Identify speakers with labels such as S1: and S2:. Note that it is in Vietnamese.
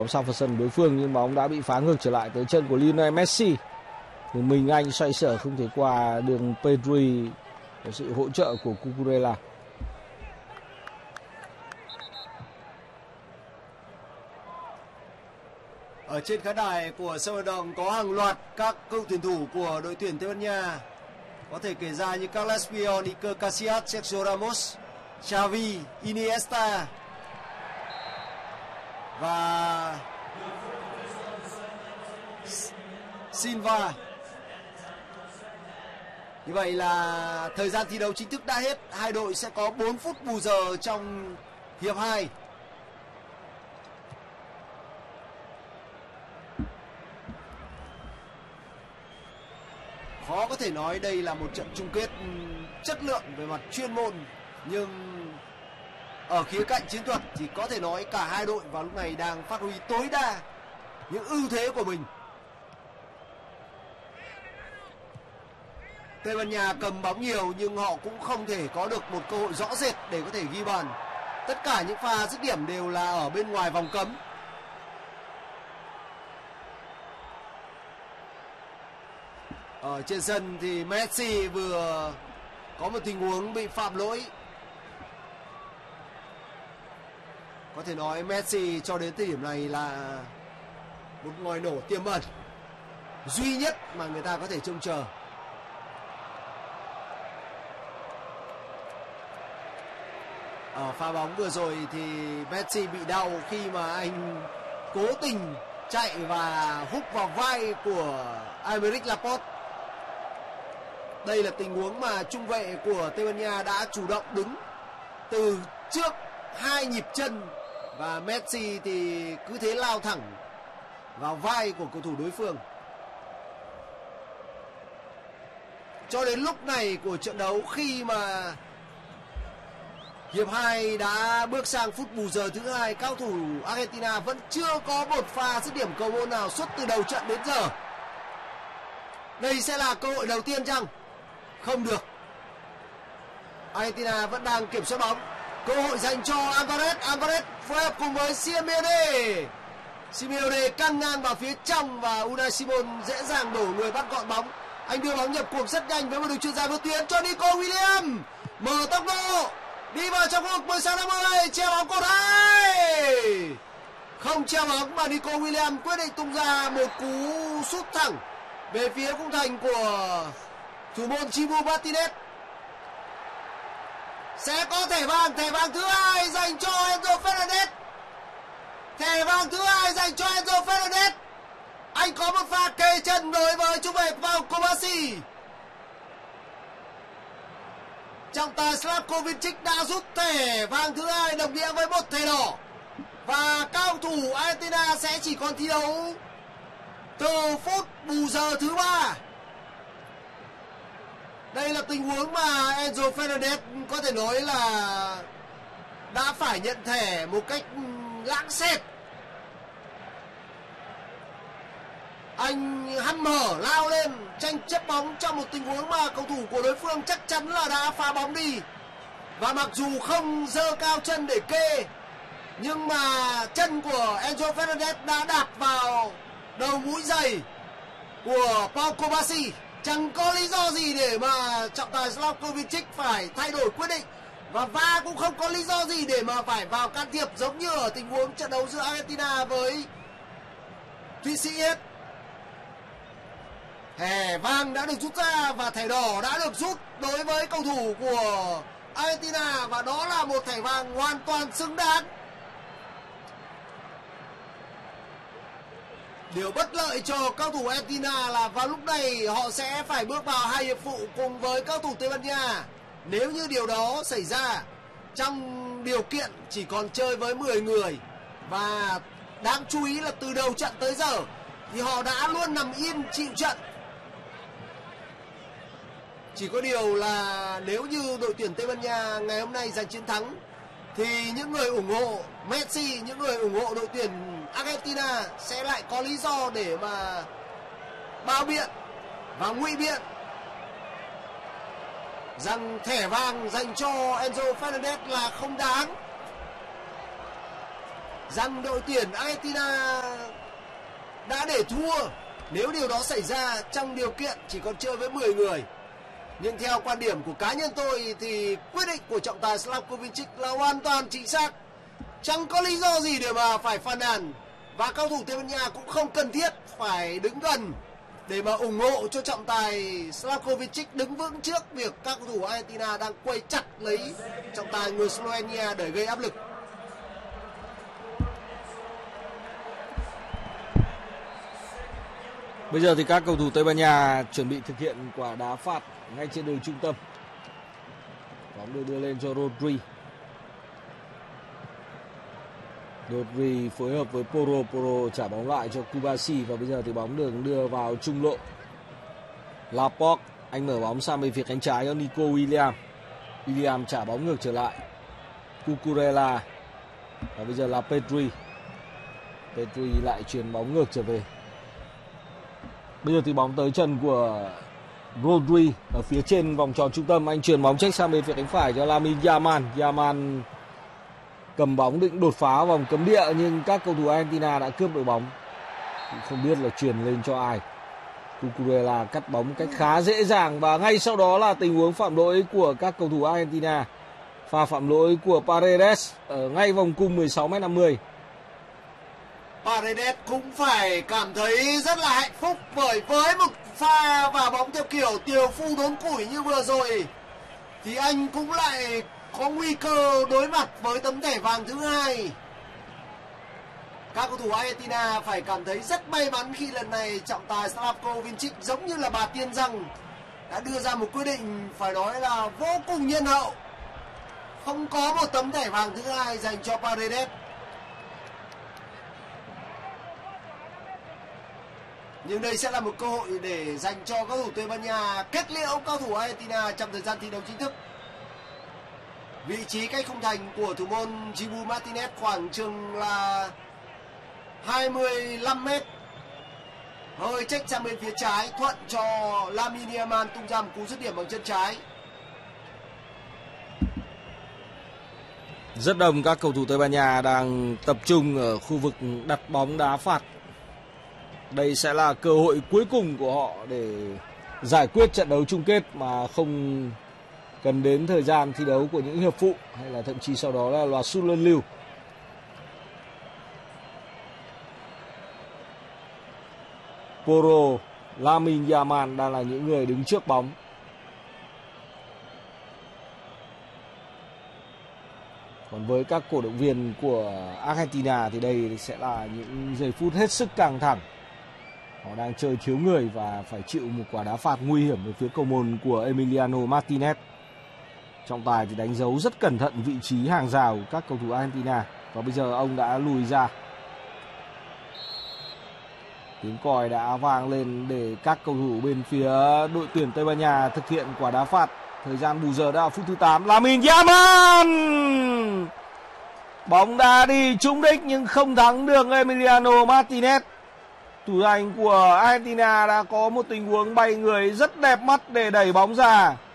S1: sang phần sân đối phương nhưng bóng đã bị phá ngược trở lại tới chân của Lionel Messi. Một mình anh xoay sở không thể qua đường Pedri với sự hỗ trợ của Cucurella.
S2: Ở trên khán đài của sân vận động có hàng loạt các cựu tuyển thủ của đội tuyển Tây Ban Nha. Có thể kể ra như Carles Puyol, Iker Casillas, Sergio Ramos, Xavi, Iniesta và Silva. Như vậy là thời gian thi đấu chính thức đã hết. Hai đội sẽ có 4 phút bù giờ trong hiệp 2. Khó có thể nói đây là một trận chung kết chất lượng về mặt chuyên môn, nhưng ở khía cạnh chiến thuật thì có thể nói cả hai đội vào lúc này đang phát huy tối đa những ưu thế của mình. Tây Ban Nha cầm bóng nhiều nhưng họ cũng không thể có được một cơ hội rõ rệt để có thể ghi bàn. Tất cả những pha dứt điểm đều là ở bên ngoài vòng cấm. Ở trên sân thì Messi vừa có một tình huống bị phạm lỗi. Có thể nói Messi cho đến thời điểm này là một ngòi nổ tiềm ẩn duy nhất mà người ta có thể trông chờ. Ở pha bóng vừa rồi thì Messi bị đau khi mà anh cố tình chạy và húc vào vai của Aymeric Laporte. Đây là tình huống mà trung vệ của Tây Ban Nha đã chủ động đứng từ trước 2 nhịp chân và Messi thì cứ thế lao thẳng vào vai của cầu thủ đối phương. Cho đến lúc này của trận đấu, khi mà hiệp 2 đã bước sang phút bù giờ thứ 2, cao thủ Argentina vẫn chưa có một pha dứt điểm cầu môn nào suốt từ đầu trận đến giờ. Đây sẽ là cơ hội đầu tiên chăng? Không được. Argentina vẫn đang kiểm soát bóng. Cơ hội dành cho Alvarez. Alvarez phối hợp cùng với Simeone. Simeone căng ngang vào phía trong và Unai Simon dễ dàng đổ người bắt gọn bóng. Anh đưa bóng nhập cuộc rất nhanh với một đường chuyền dài vượt tuyến cho Nico Williams. Mở tốc độ đi vào trong khu vực 16-50, treo bóng cột 2. Không treo bóng mà Nico Williams quyết định tung ra một cú sút thẳng về phía khung thành của thủ môn Chibu Martinez. Sẽ có thẻ vàng thứ 2 dành cho Enzo Fernandez. Thẻ vàng thứ 2 dành cho Enzo Fernandez. Anh có một pha kề chân đối với trung vệ Pau Kovacic. Trọng tài Slavkovic đã rút thẻ vàng thứ 2 đồng nghĩa với một thẻ đỏ. Và cao thủ Argentina sẽ chỉ còn thi đấu từ phút bù giờ thứ 3. Đây là tình huống mà Enzo Fernandez có thể nói là đã phải nhận thẻ một cách lãng xẹt. Anh hăm hở lao lên tranh chấp bóng trong một tình huống mà cầu thủ của đối phương chắc chắn là đã phá bóng đi. Và mặc dù không giơ cao chân để kê, nhưng mà chân của Enzo Fernandez đã đạp vào đầu mũi giày của Pau Kovacic. Chẳng có lý do gì để mà trọng tài Slavkovic phải thay đổi quyết định. Và VAR cũng không có lý do gì để mà phải vào can thiệp giống như ở tình huống trận đấu giữa Argentina với Thụy Sĩ hết. Thẻ vàng đã được rút ra và thẻ đỏ đã được rút đối với cầu thủ của Argentina. Và đó là một thẻ vàng hoàn toàn xứng đáng. Điều bất lợi cho cao thủ Argentina là vào lúc này họ sẽ phải bước vào 2 hiệp phụ cùng với cao thủ Tây Ban Nha. Nếu như điều đó xảy ra trong điều kiện chỉ còn chơi với 10 người, và đáng chú ý là từ đầu trận tới giờ thì họ đã luôn nằm yên chịu trận. Chỉ có điều là nếu như đội tuyển Tây Ban Nha ngày hôm nay giành chiến thắng thì những người ủng hộ Messi, những người ủng hộ đội tuyển Argentina sẽ lại có lý do để mà bao biện và ngụy biện rằng thẻ vàng dành cho Enzo Fernandez là không đáng. rằng đội tuyển Argentina đã để thua nếu điều đó xảy ra trong điều kiện chỉ còn chơi với 10 người. Nhưng theo quan điểm của cá nhân tôi thì quyết định của trọng tài Slavko Vincic là hoàn toàn chính xác. Chẳng có lý do gì để mà phải phàn nàn. Và cầu thủ Tây Ban Nha cũng không cần thiết phải đứng gần để mà ủng hộ cho trọng tài Slavko Vincic đứng vững trước việc các cầu thủ Argentina đang quay chặt lấy trọng tài người Slovenia để gây áp lực.
S1: Bây giờ thì các cầu thủ Tây Ban Nha chuẩn bị thực hiện quả đá phạt ngay trên đường trung tâm. Bóng được đưa lên cho Rodri. Rodri phối hợp với Porro. Porro trả bóng lại cho Kubasi. Và bây giờ thì bóng được đưa vào trung lộ. Laporte, anh mở bóng sang bên phía cánh trái cho Nico Williams. Williams trả bóng ngược trở lại. Cucurella. Và bây giờ là Pedri. Pedri lại chuyền bóng ngược trở về. Bây giờ thì bóng tới chân của Rodri ở phía trên vòng tròn trung tâm. Anh chuyền bóng check sang bên phía cánh phải cho Lamine Yamal. Yamal cầm bóng định đột phá vòng cấm địa nhưng các cầu thủ Argentina đã cướp được bóng. Không biết là chuyền lên cho ai. Cucurella cắt bóng cách khá dễ dàng và ngay sau đó là tình huống phạm lỗi của các cầu thủ Argentina. Pha phạm lỗi của Paredes ở ngay vòng cung 16m50.
S2: Paredes cũng phải cảm thấy rất là hạnh phúc bởi với một pha và bóng theo kiểu tiều phu đốn củi như vừa rồi thì anh cũng lại có nguy cơ đối mặt với tấm thẻ vàng thứ hai. Các cầu thủ Argentina phải cảm thấy rất may mắn khi lần này trọng tài Slavko Vincic giống như là bà tiên rằng đã đưa ra một quyết định phải nói là vô cùng nhân hậu. Không có một tấm thẻ vàng thứ hai dành cho Paredes. Nhưng đây sẽ là một cơ hội để dành cho các cầu thủ Tây Ban Nha kết liễu các cầu thủ Argentina trong thời gian thi đấu chính thức. Vị trí cách khung thành của thủ môn Dibu Martinez khoảng chừng là 25m. Hơi check sang bên phía trái thuận cho Lamine Yamal tung ra một cú dứt điểm bằng chân trái.
S1: Rất đông các cầu thủ Tây Ban Nha đang tập trung ở khu vực đặt bóng đá phạt. Đây sẽ là cơ hội cuối cùng của họ để giải quyết trận đấu chung kết mà không cần đến thời gian thi đấu của những hiệp phụ hay là thậm chí sau đó là loạt sút luân lưu. Porro, Lamine Yamal đang là những người đứng trước bóng. Còn với các cổ động viên của Argentina thì đây sẽ là những giây phút hết sức căng thẳng. Họ đang chơi thiếu người và phải chịu một quả đá phạt nguy hiểm về phía cầu môn của Emiliano Martinez. Trọng tài thì đánh dấu rất cẩn thận vị trí hàng rào của các cầu thủ Argentina. Và bây giờ ông đã lùi ra. Tiếng còi đã vang lên để các cầu thủ bên phía đội tuyển Tây Ban Nha thực hiện quả đá phạt. Thời gian bù giờ đã ở phút thứ 8. Lamine Yamal! Bóng đá đi trúng đích nhưng không thắng được Emiliano Martinez. Thủ thành của Argentina đã có một tình huống bay người rất đẹp mắt để đẩy bóng ra.